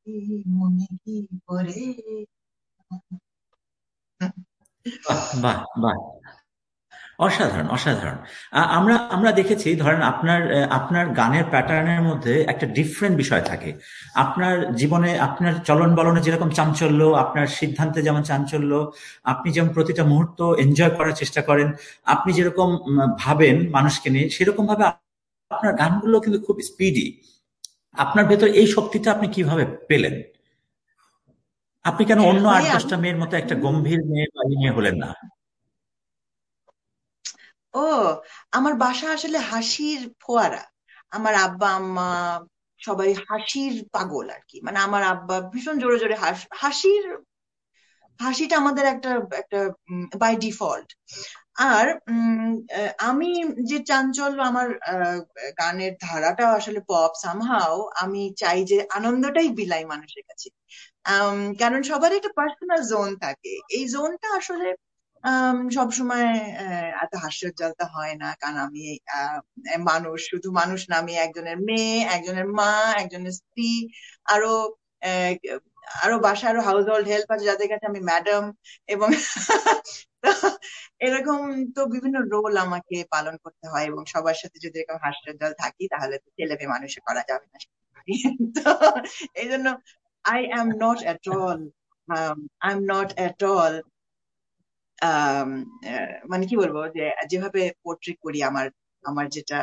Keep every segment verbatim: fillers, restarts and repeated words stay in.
মনে কি পড়ে। বাহ বাহ বাহ, অসাধারণ অসাধারণ। আ- আমরা আমরা দেখেছি, ধরেন আপনার আহ, আপনার গানের প্যাটার্নের মধ্যে একটা ডিফারেন্ট বিষয় থাকে। আপনার জীবনে আপনার চলন বলনে যেরকম চাঞ্চল্য, আপনার সিদ্ধান্তে যেমন চাঞ্চল্য, আপনি যেমন প্রতিটা মুহূর্ত এনজয় করার চেষ্টা করেন, আপনি যেরকম উম, ভাবেন মানুষকে নিয়ে, সেরকম ভাবে আপনার গানগুলো কিন্তু খুব স্পিডি। আপনার ভেতর এই শক্তিটা আপনি কিভাবে পেলেন? আপনি কেন অন্য আট ভাই আমি দশটা মেয়ের মতো একটা গম্ভীর মেয়ে বা ই মেয়ে হলেন না? ও আমার বাসা আসলে হাসির ফোয়ারা। আমার আব্বা আম্মা সবাই হাসির পাগল আর কি। মানে আমার আব্বা ভীষণ জোরে জোরে হাস হাসির হাসিটা আমাদের একটা একটা বাই ডিফল্ট। আর উম, আহ, আমি যে চাঞ্চল্য আমার আহ, গানের ধারাটা আসলে পপ সামহাও আমি চাই যে আনন্দটাই বিলাই মানুষের কাছে। আম, কারণ সবার একটা পার্সোনাল জোন থাকে, এই জোনটা আসলে সব সময় এত হাস্যোজ্জ্বলতা হয় না। কারণ আমি আহ, মানুষ, শুধু মানুষ না, আমি একজনের মেয়ে, একজনের মা, একজনের স্ত্রী, আরো আহ, আরো বাসায় আরো হাউস হোল্ড হেল্প আছে যাদের কাছে আমি ম্যাডাম। এবং তো এরকম তো বিভিন্ন রোল আমাকে পালন করতে হয়, এবং সবার সাথে যদি এরকম হাস্যোজ্জ্বল থাকি তাহলে তো ছেলে মেয়ে মানুষে করা যাবে না। তো এই জন্য I am not at all um, I'm not at all um, আহ, মানে কি বলবো, যে যেভাবে পোর্ট্রে করি আমার আমার যেটা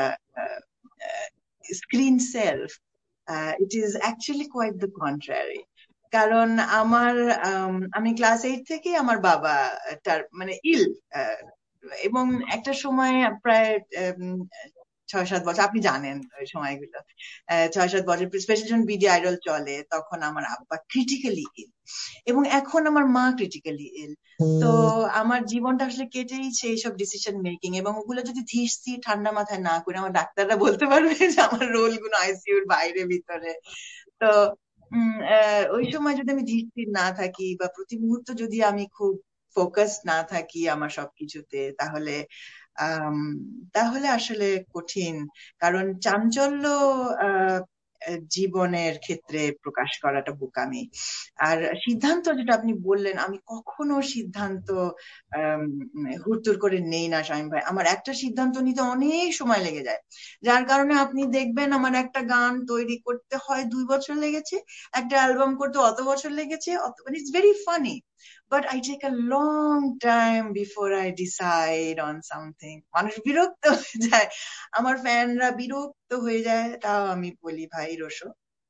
screen self, it is actually quiet the contrary. কারণ আমার আম, আমি ক্লাস এইট থেকে আমার বাবা তার মানে ইল, আহ, এবং একটা সময় প্রায় উম, ছয় সাত বছর, আপনি জানেন ওই সময়গুলো, আহ, ছয় সাত বছর স্পেশালি যখন বিডি আইডল চলে তখন আমার আব্বা ক্রিটিক্যালি ইল, এবং এখন আমার মা ক্রিটিক্যালি ইল। তো আমার জীবনটা আসলে কেটেইছে এইসব ডিসিশন মেকিং, এবং ওগুলো যদি ধীর স্থির ঠান্ডা মাথায় না করে, আমার ডাক্তাররা বলতে পারবে যে আমার রোল গুলো আইসিইউর বাইরে ভিতরে। তো উম আহ, ওই সময় যদি আমি ধীর স্থির না থাকি, বা প্রতি মুহূর্ত যদি আমি খুব ফোকাস না থাকি আমার সবকিছুতে, তাহলে আম, তাহলে আসলে কঠিন। কারণ চাঞ্চল্য আহ জীবনের ক্ষেত্রে প্রকাশ করাটা বোকামি। আর সিদ্ধান্ত যেটা আপনি বললেন, আমি কখনো সিদ্ধান্ত আম, হুড়তুড় করে নেই না শামীম ভাই। আমার একটা সিদ্ধান্ত নিতে অনেক সময় লেগে যায়, যার কারণে আপনি দেখবেন আমার একটা গান তৈরি করতে হয় দুই বছর লেগেছে, একটা অ্যালবাম করতে অত বছর লেগেছে, অত মানে it's very funny, but I take a long time before I decide on something. মানুষ বিরক্ত হয়ে যায়, আমার ফ্যানরা বিরক্ত হয়ে যায়, তাও আমি বলি ভাই রোশো,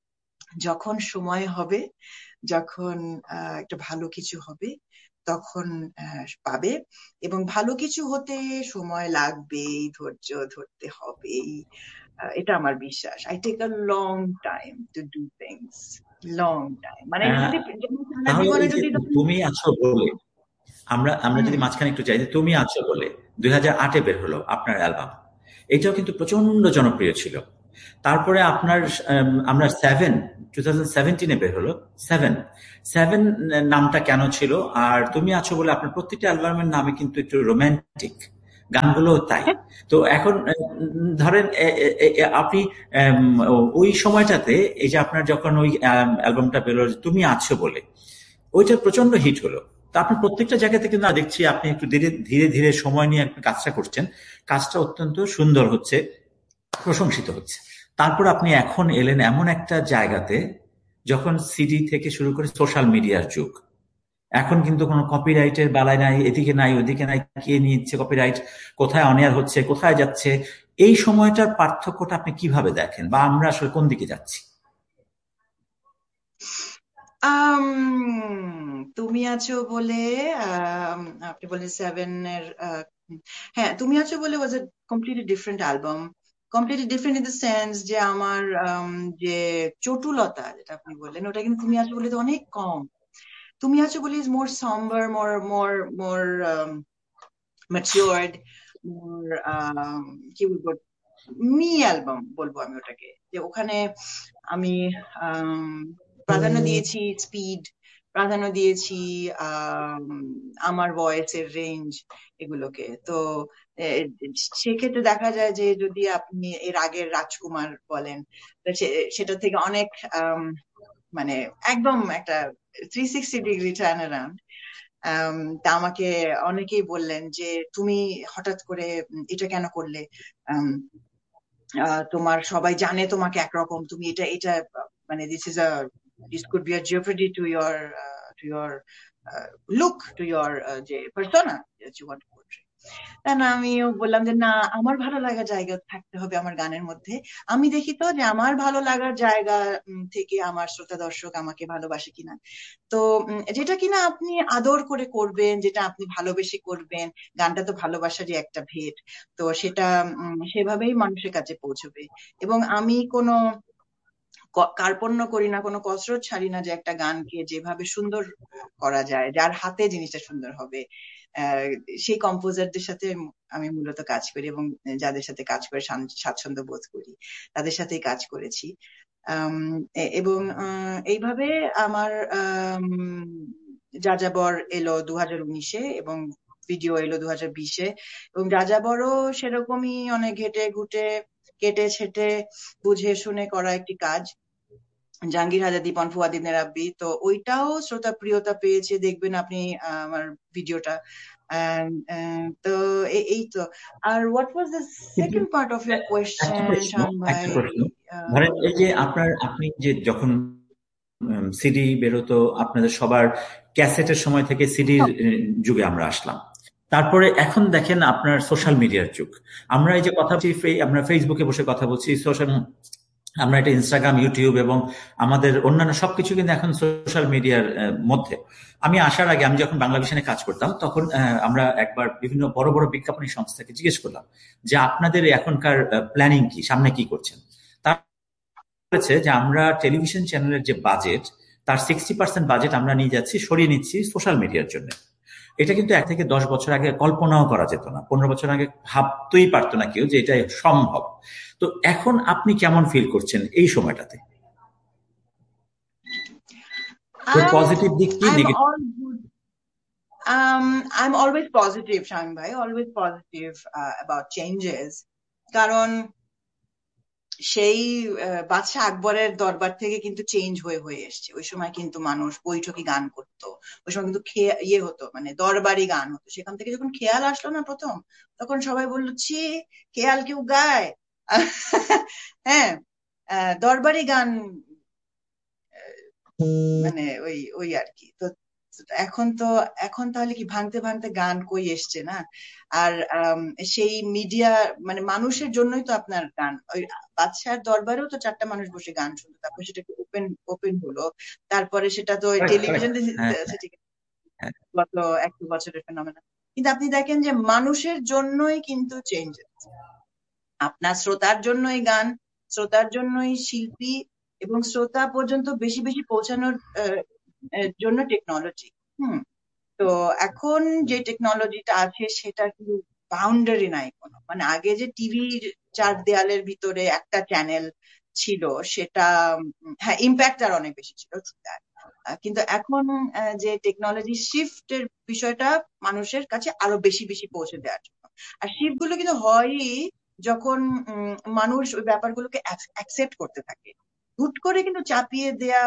যখন সময় হবে, যখন আহ, একটা ভালো কিছু হবে, তখন আহ, পাবে। এবং ভালো কিছু হতে সময় লাগবেই, ধৈর্য ধরতে হবেই। আহ, এটা আমার বিশ্বাস। I take a long time to do things, long time. মানে এটা আহ, যদি যেমন সারা তাহলে জীবনে এই যে যদি ধরুন। তুমি আছো বলে, আমরা আমরা হুম। যদি মাঝখানে একটু চাই, যে তুমি আছো বলে দুই হাজার আটে বের হলো আপনার অ্যালবাম। এটাও কিন্তু প্রচন্ড জনপ্রিয় ছিল। তারপরে আপনার আম, আমরা সেভেন টু থাউজেন্ড সেভেন্টিনে বের হলো। সেভেন সেভেন নামটা কেন ছিল? আর তুমি আছো বলে আপনার প্রত্যেকটা অ্যালবামের নামে কিন্তু একটু রোমান্টিক, গানগুলো তাই। তো এখন উম, ধরেন এ- এ- এ- এ- আপনি আম, ও- ওই সময়টাতে, এই যে আপনার যখন ওই অ্যালবামটা বেরোলো যে তুমি আছো বলে, ওইটা প্রচন্ড হিট হলো। তো আপনি প্রত্যেকটা জায়গাতে কিন্তু না দেখছি আপনি একটু ধীরে ধীরে ধীরে সময় নিয়ে আপনি কাজটা করছেন। কাজটা অত্যন্ত সুন্দর হচ্ছে, প্রশংসিত হচ্ছে। তারপর আপনি এখন এলেন এমন একটা জায়গাতে, যখন সিডি থেকে শুরু করে সোশ্যাল মিডিয়ার যুগ। এখন কিন্তু কোনো কপিরাইটের বালাই নাই, এদিকে নাই ওদিকে নাই, কে নিচ্ছে কপিরাইট, কোথায় অনিয়ার হচ্ছে, কোথায় যাচ্ছে। এই সময়টার পার্থক্যটা আপনি কিভাবে দেখেন, বা আমরা আসলে কোন দিকে যাচ্ছি? আম, তুমি আছো বলে, আম, আপনি বলেন সেভেন এর আহ, হ্যাঁ, তুমি আছো বলে ওয়াজ এ completely different album. Completely different in the sense যে আমার আম, যে চটুলতা যেটা আপনি বললেন, ওটা কিন্তু তুমি আছো বলে তো অনেক কম। তুমি আছো বলে is more সম্বার, more more more matured, মোর কি বলবো, মি অ্যালবাম বলবো আমি ওটাকে। যে ওখানে আমি আম, প্রাধান্য দিয়েছি স্পিড, প্রাধান্য দিয়েছি আম, আমার ভয়েসের রেঞ্জ, এগুলোকে। তো এ, সেক্ষেত্রে দেখা যায় যে যদি আপনি এর আগের রাজকুমার বলেন, তো সে- সেটা থেকে অনেক মানে একদম একটা three sixty degree turn around. তা আমাকে অনেকেই বললেন যে তুমি হঠাৎ করে এটা কেন করলে, তোমার সবাই জানে তোমাকে একরকম, তুমি এটা এটা মানে this is a this could be a জিওপেডি to your to your look, to your যে persona that you want to portray. না, আমিও বললাম যে না, আমার ভালো লাগার জায়গা থাকতে হবে আমার গানের মধ্যে। আমি দেখি তো যে আমার ভালো লাগার জায়গা থেকে আমার শ্রোতা দর্শক আমাকে ভালোবাসে কিনা। তো যেটা কিনা আপনি আদর করে করবেন, যেটা আপনি ভালোবেসে করবেন, গানটা তো ভালোবাসারই একটা ভেট, তো সেটা সেভাবেই মানুষের কাছে পৌঁছবে। এবং আমি কোনো কার্পণ্য করি না, কোনো কসরত ছাড়ি না যে একটা গানকে যেভাবে সুন্দর করা যায়, যার হাতে জিনিসটা সুন্দর হবে, সেই কম্পোজারদের সাথে আমি মূলত কাজ করি এবং যাদের সাথে কাজ করে স্বাচ্ছন্দ্য বোধ করি তাদের সাথেই কাজ করেছি। এবং এইভাবে আমার যাযাবর এলো দু হাজার উনিশে এবং ভিডিও এলো দু হাজার বিশে, এবং যাযাবরও সেরকমই অনেক ঘেটে ঘুটে কেটে ছেটে বুঝে শুনে করা একটি কাজ, জাহাঙ্গীর হাজার, দীপন, ফুয়াদিনের রাব্বি। তো ওইটাও শ্রোতা প্রিয়তা পেয়েছে, দেখবেন আপনি আমার ভিডিওটা। তো এই তো। আর what was the second part of your question Shaon ভাই? ধরেন এই যে আপনার আপনি যে যখন সিডি বেরোতো, আপনাদের সবার ক্যাসেটের সময় থেকে সিডির যুগে আমরা আসলাম, তারপরে এখন দেখেন আপনার সোশ্যাল মিডিয়ার যুগ। আমরা এই যে কথা বলছি, আমরা ফেসবুকে বসে কথা বলছি, সোশ্যাল আমরা এটা ইনস্টাগ্রাম, ইউটিউব এবং আমাদের অন্যান্য সবকিছু কিন্তু এখন সোশ্যাল মিডিয়ার মধ্যে। আমি আসার আগে আমি যখন বাংলা ভিশনে কাজ করতাম তখন আমরা একবার বিভিন্ন বড় বড় বিজ্ঞাপনী সংস্থাকে জিজ্ঞেস করলাম যে আপনাদের এখনকার প্ল্যানিং কি, সামনে কি করছেন। তার বলেছে যে আমরা টেলিভিশন চ্যানেলের যে বাজেট, তার সিক্সটি পার্সেন্ট বাজেট আমরা নিয়ে যাচ্ছি, সরিয়ে নিচ্ছি সোশ্যাল মিডিয়ার জন্য। এটা কিন্তু এক থেকে দশ বছর আগে কল্পনাও করা যেত না, পনেরো বছর আগে ভাবতেই পারতো না কেউ যে এটা সম্ভব। তো এখন আপনি কেমন ফিল করছেন এই সময়টাতে? পজিটিভ দিক কি, negative? Um, I'm always positive, Shaun bhai, always positive uh, about changes. কারণ সেই বাদশাহ আকবরের দরবার থেকে কিন্তু চেঞ্জ হয়ে হয়ে এসছে। ওই সময় কিন্তু মানুষ বৈঠকি গান করতো, ওই সময় কিন্তু ইয়ে হতো, মানে দরবারি গান হতো। সেখান থেকে যখন খেয়াল আসলো না প্রথম, তখন সবাই বললো ছি খেয়াল কেউ গায়। হ্যাঁ, দরবারি গান মানে ওই ওই আর কি। তো এখন তো এখন তাহলে কি ভাঙতে ভাঙতে গান কই এসছে না। আর সেই মিডিয়া মানে মানুষের জন্যই তো আপনার গান। ওই বাদশার দরবারেও তো চারটা মানুষ বসে গান শুনতো, তারপর সেটা ওপেন ওপেন হলো, তারপরে সেটা তো টেলিভিশন গত এক দু বছরের ফেনোমেনা। কিন্তু আপনি দেখেন যে মানুষের জন্যই কিন্তু চেঞ্জ, আপনার শ্রোতার জন্যই গান, শ্রোতার জন্যই শিল্পী, এবং শ্রোতা পর্যন্ত বেশি বেশি পৌঁছানোর জন্য টেকনোলজি। হুম তো এখন যে টেকনোলজিটা আছে সেটা কিন্তু বাউন্ডারি নাই কোনো। মানে আগে যে টিভির চার দেয়ালের ভিতরে একটা চ্যানেল ছিল, সেটা হ্যাঁ ইম্প্যাক্ট আর অনেক বেশি ছিল, কিন্তু এখন যে টেকনোলজি শিফটের বিষয়টা মানুষের কাছে আরো বেশি বেশি পৌঁছে দেওয়ার জন্য। আর শিফট গুলো কিন্তু হয়ই যখন মানুষ ওই ব্যাপারগুলোকে অ্যাকসেপ্ট করতে থাকে। হুট করে কিন্তু চাপিয়ে দেয়া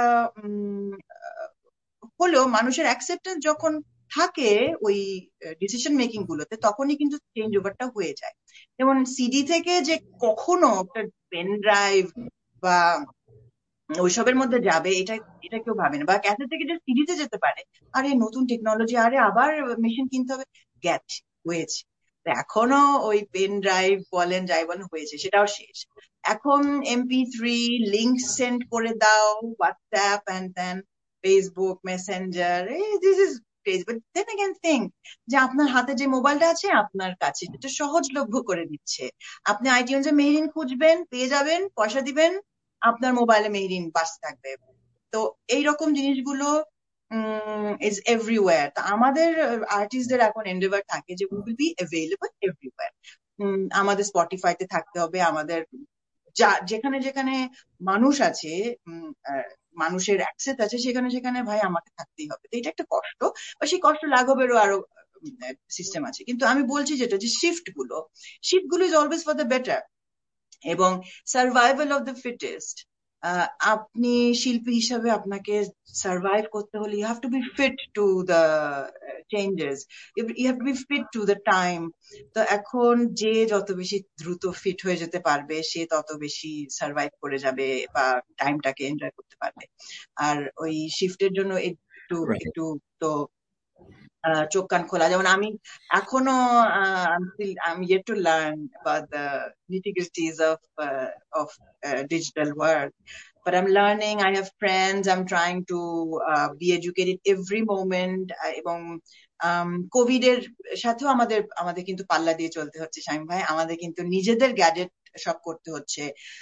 হলেও মানুষের অ্যাকসেপ্টেন্স যখন থাকে ওই ডিসিশন মেকিং গুলোতে, তখনই কিন্তু চেঞ্জ ওভারটা হয়ে যায়। যেমন সিডি থেকে যে কখনো একটা পেন ড্রাইভ বা ওইসবের মধ্যে যাবে, এটা এটা কেউ ভাবে না। বা ক্যাসেট থেকে যে সিডিতে যেতে পারে, আরে নতুন টেকনোলজি, আরে আবার মেশিন কিনতে হবে, গেছে হয়েছে। এখনো ওই পেন ড্রাইভ বলেন যাই বলেন হয়েছে, সেটাও শেষ। এখন এমপি থ্রি লিঙ্ক সেন্ড করে দাও, WhatsApp and then Facebook Messenger, this is crazy. But then again think যে আপনার হাতে যে মোবাইলটা আছে আপনার কাছে, এটা সহজলভ্য করে দিচ্ছে। আপনি আইটিউনসে মেহরিন খুঁজবেন, পেয়ে যাবেন, পয়সা দিবেন, আপনার মোবাইলে মেহরিন বাজতে থাকবে। তো এইরকম জিনিসগুলো ইজ এভরিওয়্যার। তা আমাদের আর্টিস্টদের এখন এন্ডেভার থাকে যে we will be available everywhere. আমাদের স্পটিফাইতে থাকতে হবে, আমাদের যা যেখানে যেখানে মানুষ আছে, মানুষের অ্যাক্সেস আছে, সেখানে সেখানে ভাই আমাকে থাকতেই হবে। তো এটা একটা কষ্ট, বা সেই কষ্ট লাঘবেরও আরো সিস্টেম আছে। কিন্তু আমি বলছি যেটা, যে শিফট গুলো শিফট গুলো is always for the better, এবং সার্ভাইভাল অফ দ্য ফিটেস্ট। আপনি শিল্পী হিসাবে আপনাকে সার্ভাইভ করতে হলে you have to B fit to the changes, you have to B fit to the time. তো এখন যে যত বেশি দ্রুত ফিট হয়ে যেতে পারবে সে তত বেশি সার্ভাইভ করে যাবে বা টাইমটাকে এনজয় করতে পারবে। আর ওই শিফটের জন্য একটু একটু তো চোখ কান খোলা, যেমন আমি এখনো আমি yet to learn about the nitty-gritties of uh, of uh, digital work, but I'm learning. I have friends. I'm trying to uh, be educated every moment. এবং কোভিড এর সাথেও আমাদের আমাদের কিন্তু পাল্লা দিয়ে চলতে হচ্ছে শামীম ভাই, আমাদের কিন্তু নিজেদের গ্যাজেট সব করতে হচ্ছে।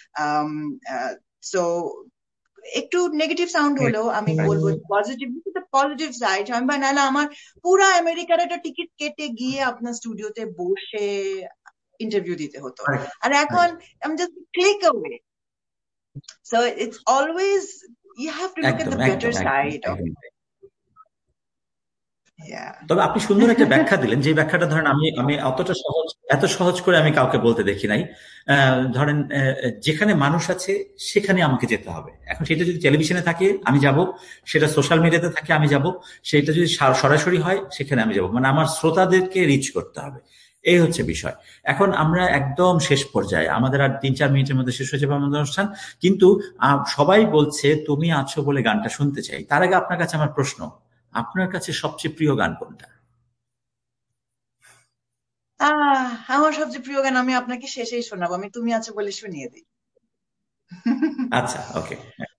সো একটু নেগেটিভ সাউন্ড হলেও আমি বলবো পজিটিভ পজিটিভ সাইড। আমি ভাই নাহলে আমার পুরা আমেরিকার একটা টিকিট কেটে গিয়ে আপনার স্টুডিওতে বসে ইন্টারভিউ দিতে হতো, আর এখন আমি just click away. So it's always you have to look at the better side of it. তবে আপনি সুন্দর একটা ব্যাখ্যা দিলেন, যে ব্যাখ্যাটা ধরেন আমি আমি অতটা সহজ এত সহজ করে আমি কাউকে বলতে দেখি নাই। ধরেন যেখানে মানুষ আছে সেখানে আমাকে যেতে হবে। এখন সেটা যদি টেলিভিশনে থাকে আমি যাব, সেটা সোশ্যাল মিডিয়াতে থাকে আমি যাব, সেটা যদি সরাসরি হয় সেখানে আমি যাব, মানে আমার শ্রোতাদেরকে রিচ করতে হবে। এই হচ্ছে বিষয়। এখন আমরা একদম শেষ পর্যায়ে, আমাদের আর তিন চার মিনিটের মধ্যে শেষ হয়ে যাবে আমাদের অনুষ্ঠান, কিন্তু সবাই বলছে তুমি আছো বলে গানটা শুনতে চাই। তার আগে আপনার কাছে আমার প্রশ্ন, আপনার কাছে সবচেয়ে প্রিয় গান কোনটা? আহ আমার সবচেয়ে প্রিয় গান আমি আপনাকে শেষেই শোনাবো, আমি তুমি আছো বলে শুনিয়ে দিই। আচ্ছা, ওকে।